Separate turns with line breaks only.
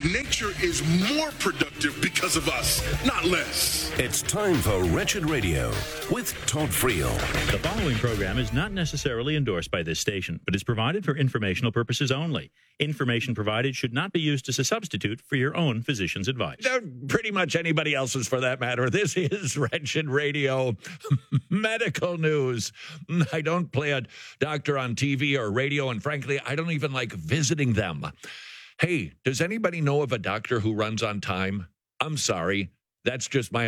Nature is more productive because of us, not less.
It's time for Wretched Radio with Todd Friel.
The following program is not necessarily endorsed by this station, but is provided for informational purposes only. Information provided should not be used as a substitute for your own physician's advice.
Pretty much anybody else's for that matter. This is Wretched Radio medical news. I don't play a doctor on TV or radio, and frankly, I don't even like visiting them. Hey, does anybody know of a doctor who runs on time? I'm sorry. That's just my